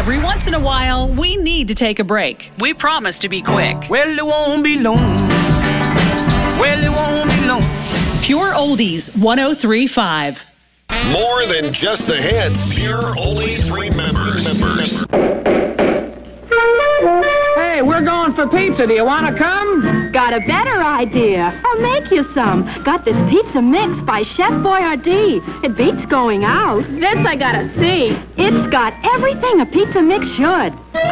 Every once in a while, we need to take a break. We promise to be quick. Well, it won't be long. Well, it won't be long. Pure Oldies 103.5. More than just the hits. Pure Oldies remembers. Hey, we're going for pizza. Do you want to come? Got a better idea. I'll make you some. Got this pizza mix by Chef Boyardee. It beats going out. This I gotta see. It's got everything a pizza mix should.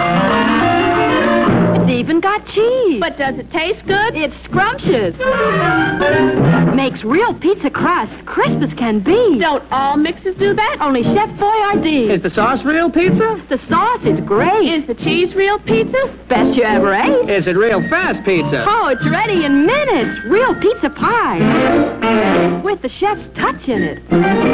It's even got cheese. But does it taste good? It's scrumptious. Makes real pizza crust crisp as can be. Don't all mixes do that? Only Chef Boyardee. Is the sauce real pizza? The sauce is great. Is the cheese real pizza? Best you ever ate. Is it real fast pizza? Oh, it's ready in minutes. Real pizza pie. With the chef's touch in it.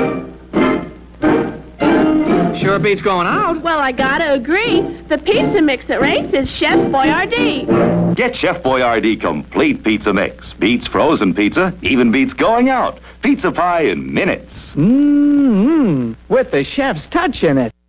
Sure beats going out. Well, I gotta agree. The pizza mix that rates is Chef Boyardee. Get Chef Boyardee Complete Pizza Mix. Beats frozen pizza, even beats going out. Pizza pie in minutes. With the chef's touch in it.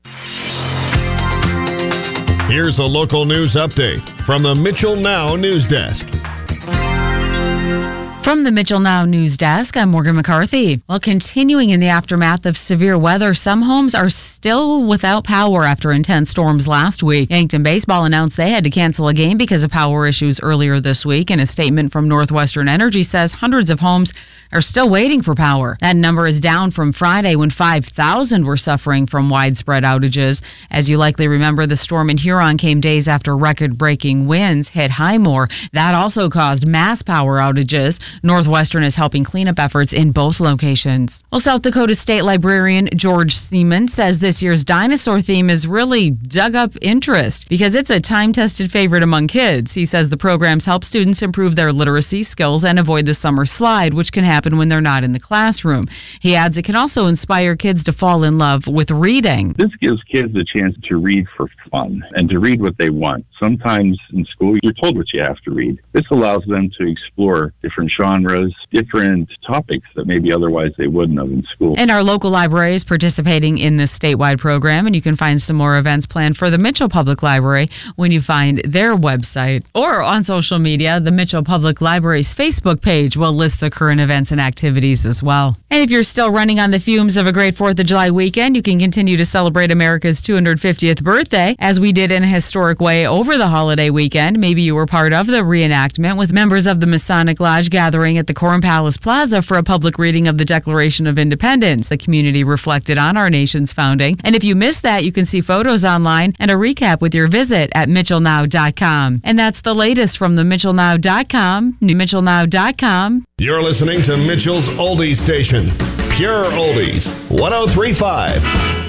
Here's a local news update from the Mitchell Now News Desk. From the Mitchell Now News Desk, I'm Morgan McCarthy. Well, continuing in the aftermath of severe weather, some homes are still without power after intense storms last week. Yankton Baseball announced they had to cancel a game because of power issues earlier this week, and a statement from Northwestern Energy says hundreds of homes are still waiting for power. That number is down from Friday when 5,000 were suffering from widespread outages. As you likely remember, the storm in Huron came days after record-breaking winds hit Highmore. That also caused mass power outages. Northwestern is helping cleanup efforts in both locations. Well, South Dakota State Librarian George Seaman says this year's dinosaur theme has really dug up interest because it's a time-tested favorite among kids. He says the programs help students improve their literacy skills and avoid the summer slide, which can happen when they're not in the classroom. He adds it can also inspire kids to fall in love with reading. This gives kids a chance to read for fun and to read what they want. Sometimes in school, you're told what you have to read. This allows them to explore different genres, different topics that maybe otherwise they wouldn't have in school. And our local library is participating in this statewide program, and you can find some more events planned for the Mitchell Public Library when you find their website or on social media. The Mitchell Public Library's Facebook page will list the current events and activities as well. And if you're still running on the fumes of a great 4th of July weekend, you can continue to celebrate America's 250th birthday as we did in a historic way over the holiday weekend. Maybe you were part of the reenactment with members of the Masonic Lodge gathering at the Coram Palace Plaza for a public reading of the Declaration of Independence. The community reflected on our nation's founding. And if you missed that, you can see photos online and a recap with your visit at mitchellnow.com. And that's the latest from the mitchellnow.com, mitchellnow.com. You're listening to Mitchell's Oldie Station, Pure Oldies 103.5.